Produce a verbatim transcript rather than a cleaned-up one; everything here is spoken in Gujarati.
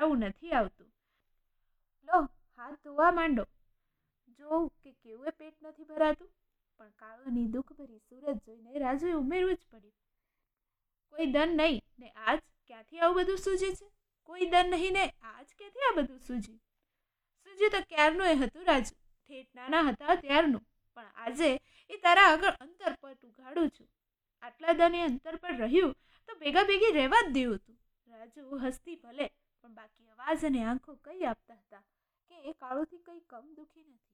હલાવવું નથી આવતું. લો હાથ ધોવા માંડો. જોઉં કે કેવું પેટ નથી ભરાતું. પણ કાળુની દુઃખભરી સુરત જોઈને રાજુએ ઉમેરવું જ પડ્યું. કોઈ દન નહીં ને આજ ક્યાંથી આવું બધું સૂજે છે? કોઈ દન નહીં ને આજ ક્યાંથી આ બધું સૂજ્યું? સૂજ્યું તો ક્યારનું એ હતું રાજુ, ઠેઠ નાના હતા ત્યારનું. પણ આજે એ તારા આગળ અંતર પર ઉઘાડું છું. આટલા દન એ અંતર પર રહ્યું તો ભેગા ભેગી રહેવા જ દેવું હતું. રાજુ હસતી ભલે, પણ બાકી અવાજ અને આંખો કઈ આપતા હતા કે એ કાળુથી કઈ કમ દુઃખી નથી.